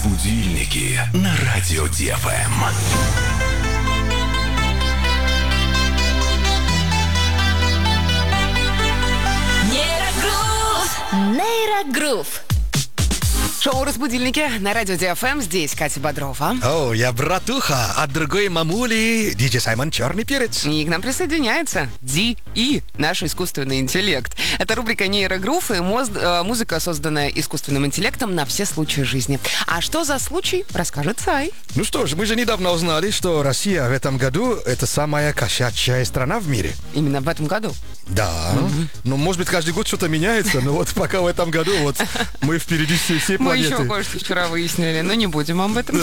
Будильники на радио ДФМ. Нейрогрув. Шоу «Разбудильники» на радио ДФМ. Здесь Катя Бодрова. О, я братуха, от другой мамули Диджей Саймон Черный Перец. И к нам присоединяется Ди-И, наш искусственный интеллект. Это рубрика «Нейрогрув» и музыка, созданная искусственным интеллектом на все случаи жизни. А что за случай, расскажет Сай. Ну что ж, мы же недавно узнали, что Россия в этом году это самая кошачья страна в мире. Именно в этом году? Да. Ну, может быть, каждый год что-то меняется, но вот пока в этом году вот мы впереди всей Мы планеты. еще кое-что вчера выяснили, но не будем об этом.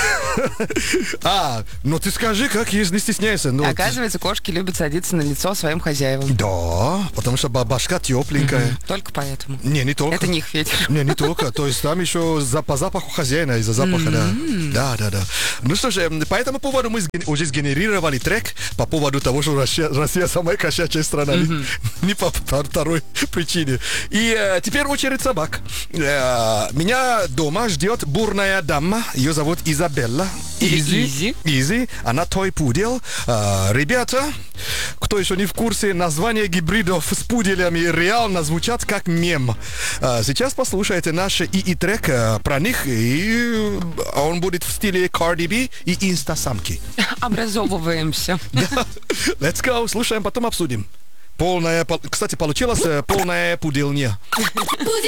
Ну ты скажи, как есть, не стесняйся. Оказывается, кошки любят садиться на лицо своим хозяевам. Да, потому что башка тепленькая. Только поэтому. Не только. Это не их фетиш. Не только. То есть там еще по запаху хозяина, из-за запаха, да. Да. Ну что же, по этому поводу мы уже сгенерировали трек по поводу того, что Россия самая кошачья страна. Не по второй причине. И теперь очередь собак. Меня дома ждет бурная дама. Ее зовут Изабелла. Изи. Она той-пудел. Ребята, кто еще не в курсе, название гибридов с пуделями реально звучат как мем. Сейчас послушайте наш ИИ-трек про них, и он будет в стиле Cardi B и инстасамки. Образовываемся. Let's go, слушаем, потом обсудим. Кстати, получилась полная пуделня. Будильник